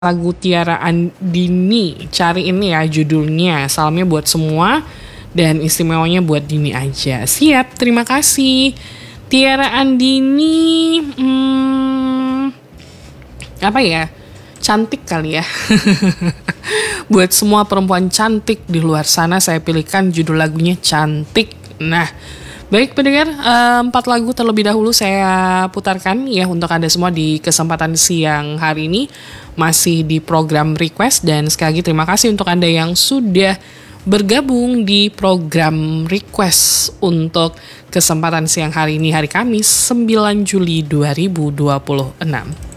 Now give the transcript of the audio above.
lagu Tiara Andini. Cari ini ya judulnya. Salamnya buat semua dan istimewanya buat Dini aja. Siap, terima kasih. Tiara Andini, apa ya? Cantik kali ya. Buat semua perempuan cantik di luar sana, saya pilihkan judul lagunya Cantik. Nah, baik pendengar, 4 lagu terlebih dahulu saya putarkan ya untuk Anda semua di kesempatan siang hari ini. Masih di program request, dan sekali lagi terima kasih untuk Anda yang sudah bergabung di program request untuk kesempatan siang hari ini, hari Kamis 9 Juli 2026.